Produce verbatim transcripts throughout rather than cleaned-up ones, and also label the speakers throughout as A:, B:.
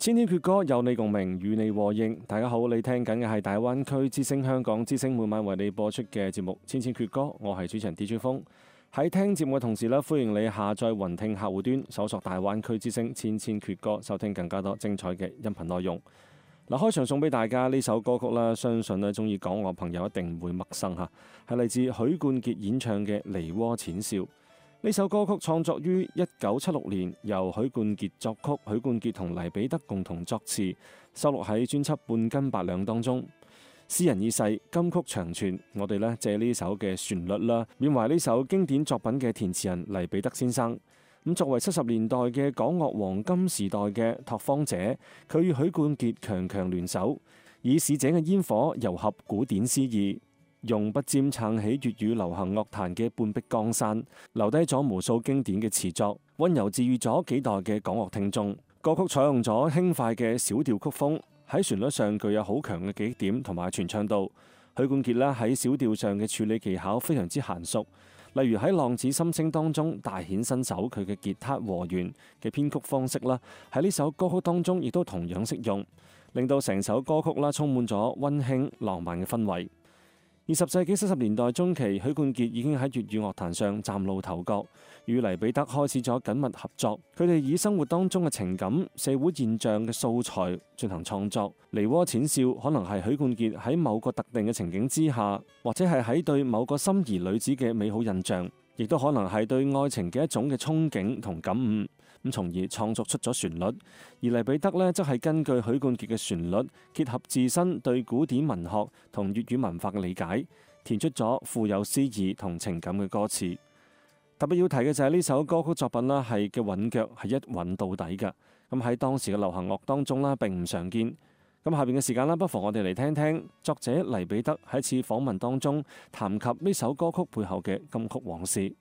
A: 千天闕歌有你共鳴，與你和應。大家好，你聽緊嘅係大灣區之聲香港之聲每晚為你播出嘅節目《千千闕歌》，我係主持人 D J 風。喺聽節目嘅同時咧，歡迎你下載雲聽客戶端，搜索大灣區之聲千千闕歌，收聽更加多精彩嘅音頻內容。嗱，開場送俾大家呢首歌曲啦，相信咧中意港樂朋友一定唔會陌生嚇，係嚟自許冠傑演唱嘅《梨渦淺笑》。呢首歌曲創作於一九七六年，由許冠傑作曲，許冠傑同黎彼得共同作詞，收錄喺專輯《半斤八兩》當中。詩人已逝，金曲長存，我哋咧借呢首嘅旋律啦，緬懷呢首經典作品嘅填詞人黎彼得先生。咁作為七十年代嘅港樂黃金時代嘅拓荒者，佢與許冠傑強強聯手，以使者嘅煙火糅合古典詩意，用筆尖撐起粵語流行樂壇嘅半壁江山，留低咗無數經典嘅詞作，溫柔治愈咗幾代嘅港樂聽眾。歌曲採用咗輕快嘅小調曲風，喺旋律上具有好強嘅記憶點同埋傳唱度。許冠傑啦喺小調上嘅處理技巧非常之嫻熟，例如喺《浪子心聲》當中大顯身手，佢嘅吉他和弦嘅編曲方式啦，喺呢首歌曲當中亦都同樣適用，令到成首歌曲啦充滿咗溫馨浪漫嘅氛圍。二十世紀七十年代中期，許冠傑已經喺粵語樂壇上嶄露頭角，與黎彼得開始咗緊密合作。佢哋以生活當中嘅情感、社會現象嘅素材進行創作。梨渦淺笑可能係許冠傑喺某個特定嘅情景之下，或者係喺對某個心儀女子嘅美好印象，亦都可能係對愛情嘅一種嘅憧憬同感悟，咁從而創作出咗旋律。而黎彼得呢，則係根據許冠傑嘅旋律，結合自身對古典文學同粵語文化嘅理解，填出咗富有詩意同情感嘅歌詞。特別要提嘅就係呢首歌曲作品啦，係嘅韻腳係一韻到底嘅，咁喺當時嘅流行樂當中啦，並唔常見。咁下邊嘅時間啦，不妨我哋嚟聽聽作者黎彼得喺次訪問當中談及呢首歌曲背後嘅金曲往事。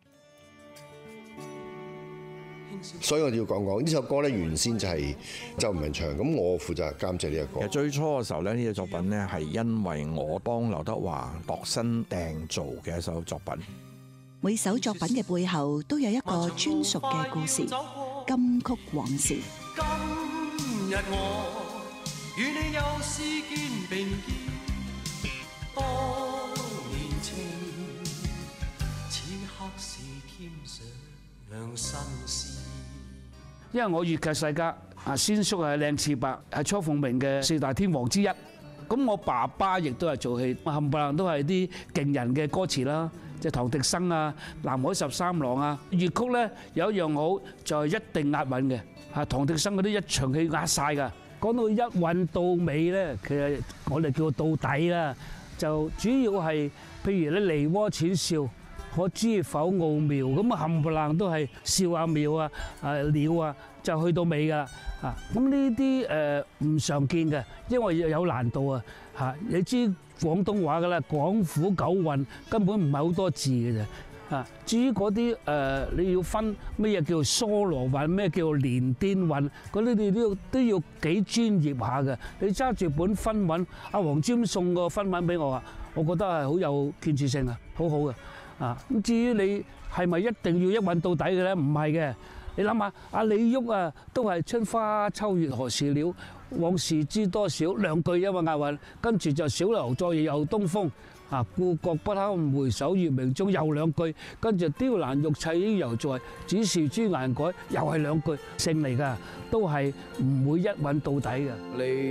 B: 所以我哋要講講呢首歌咧，原先就係周文明唱，咁我負責監製呢一個。
C: 其實最初嘅時候咧，呢隻作品咧係因為我幫劉德華度身訂造嘅一首作品。
D: 每首作品嘅背後都有一個專屬嘅故事，金曲往事。
E: 今日我與你又試肩並肩，多年情，此刻是添上兩心事。
F: 因為我粵劇世家啊，先叔係靚次伯，係雛鳳鳴嘅四大天王之一。咁我爸爸亦都係做戲，冚唪唥都係啲勁人嘅歌詞啦，即係唐滌生啊、南海十三郎啊。粵曲咧有一樣好就係一定押韻嘅，嚇唐滌生嗰啲一場戲押曬㗎。講到一韻到尾咧，其實我哋叫到底啦，就主要係譬如咧梨渦淺笑，可知否奧妙，咁啊冚唪唥都係笑啊妙啊啊了啊，就去到尾㗎啦啊！咁呢啲誒唔常見嘅，因為有難度啊嚇！你知廣東話㗎啦，廣府九韻根本唔係好多字嘅啫嚇。至於嗰啲誒你要分咩嘢叫做梭羅韻，咩叫做連顛韻，嗰啲你都要都要幾專業下嘅。你揸住本分韻，阿黃霑送個分韻俾我啊，我覺得係好有建設性啊，好好嘅。啊！咁至於你係咪一定要一韻到底嘅咧？唔係嘅，你諗下，阿李煜啊，都係春花秋月何時了，往事知多少兩句因為押韻，跟住就小樓昨夜又東風，啊故國不堪回首月明中又兩句，跟住雕欄玉砌應猶在，只是朱顏改又係兩句，勝嚟㗎，都係唔會一韻到底嘅。